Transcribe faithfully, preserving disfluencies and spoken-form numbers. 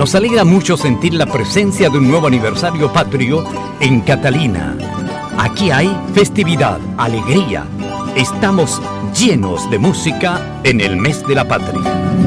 Nos alegra mucho sentir la presencia de un nuevo aniversario patrio en Catalina. Aquí hay festividad, alegría. Estamos llenos de música en el mes de la patria.